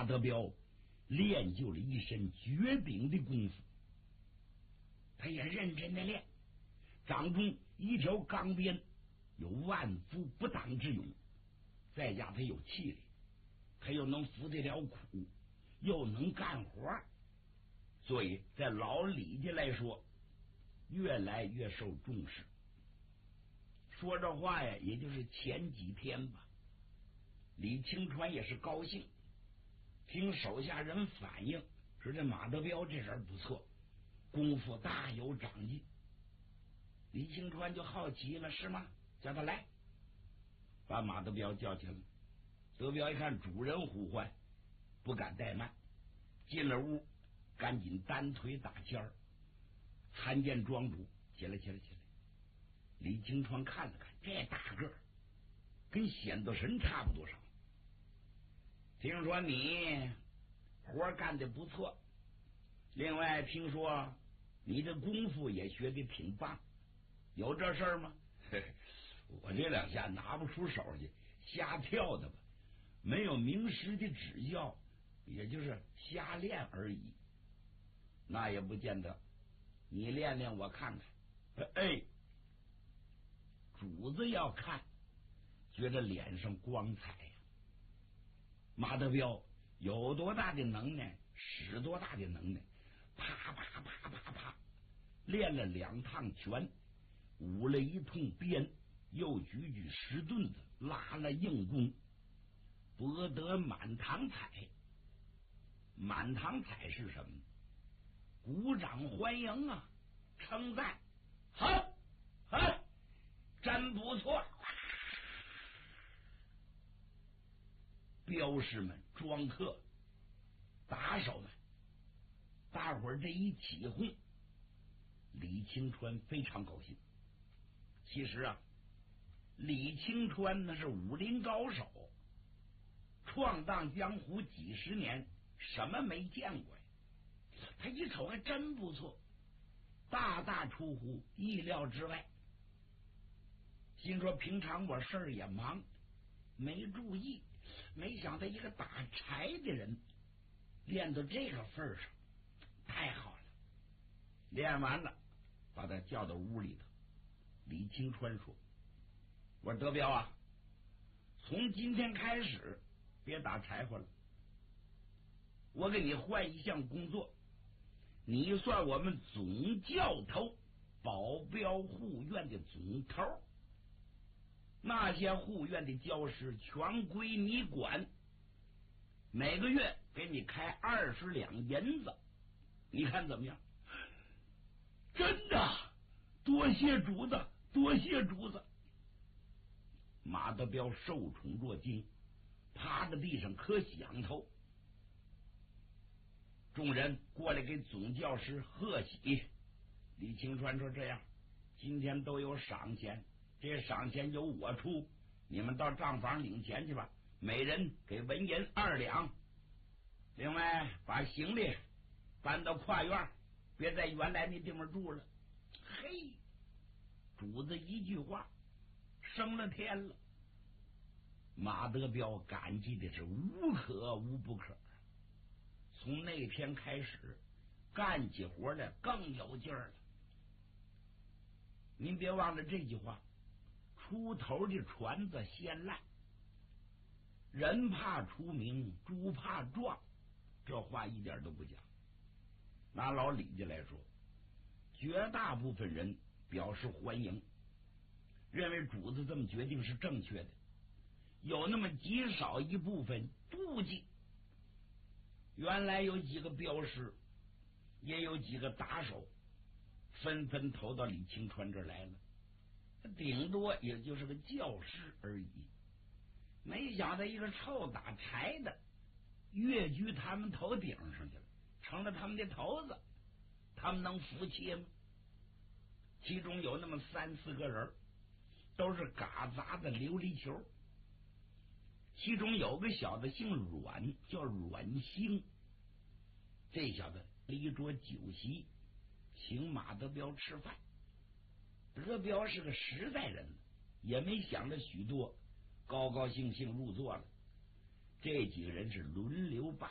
马德彪练就了一身绝顶的功夫，他也认真的练，掌中一条钢鞭，有万夫不挡之勇，再加他有气力，他又能服得了苦，又能干活，所以在老李家来说越来越受重视。说这话呀，也就是前几天吧，李清川也是高兴，听手下人反映说这马德彪这人不错，功夫大有长进。李清川就好奇了，是吗？叫他来，把马德彪叫去了。德彪一看主人呼唤，不敢怠慢，进了屋，赶紧单腿打签儿，参见庄主。起来。李清川看了看，这大个儿跟显斗神差不多少。听说你活干得不错，另外听说你这功夫也学得挺棒，有这事儿吗？我这两下拿不出手去，瞎跳的吧，没有名师的指教，也就是瞎练而已。那也不见得，你练练我看看。哎，主子要看，觉得脸上光彩呀。马德彪有多大的能耐，使多大的能耐，啪，练了2趟拳，舞了1通鞭，又举石盾子，拉了硬弓，博得满堂彩。满堂彩是什么？鼓掌欢迎啊，称赞，好，真不错。镖师们、庄客、打手们，大伙儿这一起哄，李清川非常高兴。其实啊，李清川那是武林高手，闯荡江湖几十年，什么没见过呀？他一瞅还真不错，大出乎意料之外。心说平常我事儿也忙，没注意，没想到一个打柴的人练到这个份上，太好了。练完了，把他叫到屋里头。李清川说：“我说德彪啊，从今天开始别打柴火了，我给你换一项工作，你算我们总教头保镖护院的总头，那些护院的教师全归你管，每个月给你开20两银子，你看怎么样？”真的，多谢主子，多谢主子。马德彪受宠若惊，趴在地上可响头。众人过来给总教师贺喜。李清川说：“这样，今天都有赏钱，这赏钱由我出，你们到账房领钱去吧，每人给文银2两。另外，把行李搬到跨院，别在原来那地方住了。”嘿，主子一句话升了天了。马德彪感激的是无可无不可。从那天开始，干起活来更有劲儿了。您别忘了这句话：出头的船子先烂，人怕出名，猪怕壮。这话一点都不假。拿老李家来说，绝大部分人表示欢迎，认为主子这么决定是正确的。有那么极少一部分妒忌。原来有几个镖师，也有几个打手，纷纷投到李清川这儿来了，顶多也就是个教师而已。没想到一个臭打柴的跃居他们头顶上去了，成了他们的头子，他们能服气吗？其中有那么3、4个人，都是嘎杂的琉璃球。其中有个小子姓阮，叫阮兴。这小子离桌酒席，请马德彪吃饭。德彪是个实在人，也没想着许多，高高兴兴入座了。这几个人是轮流拜